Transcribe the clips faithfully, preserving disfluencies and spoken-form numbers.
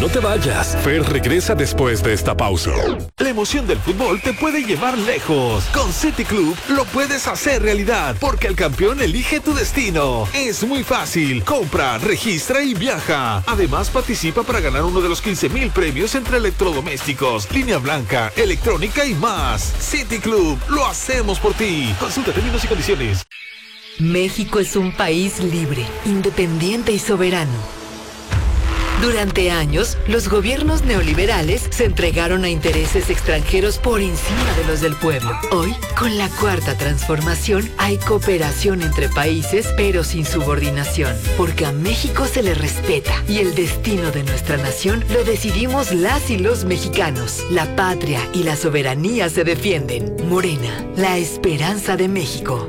No te vayas, Fer regresa después de esta pausa. La emoción del fútbol te puede llevar lejos. Con City Club lo puedes hacer realidad, porque el campeón elige tu destino. Es muy fácil. Compra, registra y viaja. Además, participa para ganar uno de los quince mil premios entre electrodomésticos, línea blanca, electrónica y más. City Club, lo hacemos por ti. Consulta términos y condiciones. México es un país libre, independiente y soberano. Durante años, los gobiernos neoliberales se entregaron a intereses extranjeros por encima de los del pueblo. Hoy, con la cuarta transformación, hay cooperación entre países, pero sin subordinación, porque a México se le respeta y el destino de nuestra nación lo decidimos las y los mexicanos. La patria y la soberanía se defienden. Morena, la esperanza de México.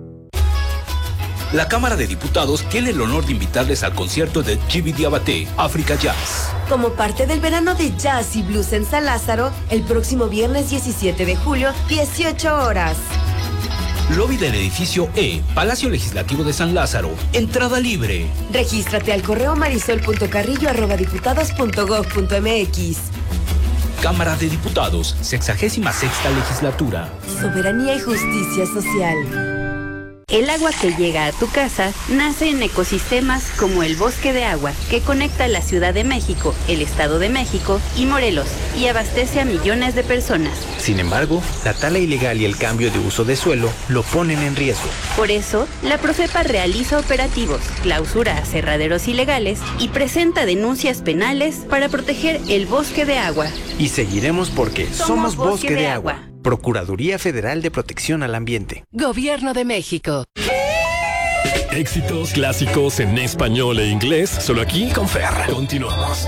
La Cámara de Diputados tiene el honor de invitarles al concierto de Djiby Diabaté, África Jazz. Como parte del verano de jazz y blues en San Lázaro, el próximo viernes diecisiete de julio, dieciocho horas. Lobby del edificio E, Palacio Legislativo de San Lázaro. Entrada libre. Regístrate al correo marisol punto carrillo arroba diputados punto gob punto mx. Cámara de Diputados, sexagésima sexta legislatura. Soberanía y justicia social. El agua que llega a tu casa nace en ecosistemas como el Bosque de Agua, que conecta la Ciudad de México, el Estado de México y Morelos, y abastece a millones de personas. Sin embargo, la tala ilegal y el cambio de uso de suelo lo ponen en riesgo. Por eso, la Profepa realiza operativos, clausura aserraderos ilegales y presenta denuncias penales para proteger el Bosque de Agua. Y seguiremos porque somos, somos Bosque, Bosque de, de Agua. Agua. Procuraduría Federal de Protección al Ambiente. Gobierno de México. Éxitos clásicos en español e inglés, solo aquí con Fer. Continuamos.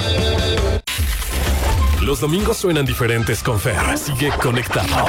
Los domingos suenan diferentes con Fer. Sigue conectado.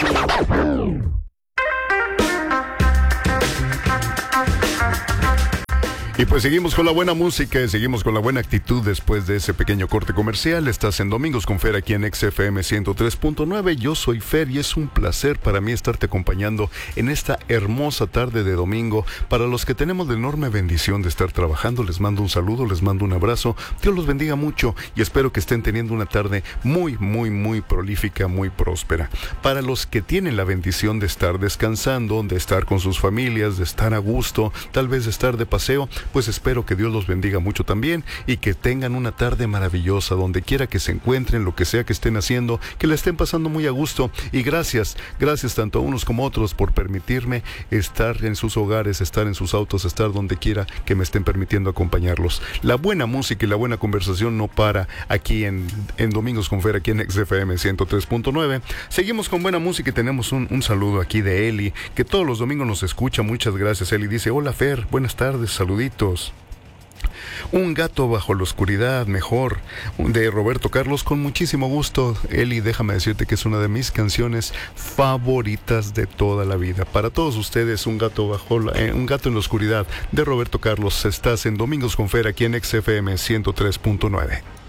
Y pues seguimos con la buena música y seguimos con la buena actitud después de ese pequeño corte comercial. Estás en Domingos con Fer aquí en X F M ciento tres punto nueve. Yo soy Fer y es un placer para mí estarte acompañando en esta hermosa tarde de domingo. Para los que tenemos la enorme bendición de estar trabajando, les mando un saludo, les mando un abrazo. Dios los bendiga mucho y espero que estén teniendo una tarde muy, muy, muy prolífica, muy próspera. Para los que tienen la bendición de estar descansando, de estar con sus familias, de estar a gusto, tal vez de estar de paseo, pues espero que Dios los bendiga mucho también y que tengan una tarde maravillosa donde quiera que se encuentren, lo que sea que estén haciendo, que la estén pasando muy a gusto. Y gracias, gracias tanto a unos como a otros por permitirme estar en sus hogares, estar en sus autos, estar donde quiera que me estén permitiendo acompañarlos. La buena música y la buena conversación no para aquí en, en Domingos con Fer, aquí en X F M ciento tres punto nueve. Seguimos con buena música y tenemos un, un saludo aquí de Eli, que todos los domingos nos escucha. Muchas gracias, Eli. Dice, hola Fer, buenas tardes, saluditos. Un gato bajo la oscuridad, mejor, de Roberto Carlos, con muchísimo gusto. Eli, déjame decirte que es una de mis canciones favoritas de toda la vida. Para todos ustedes, Un gato bajo la, eh, Un gato en la oscuridad, de Roberto Carlos. Estás en Domingos con Fer, aquí en X F M ciento tres punto nueve.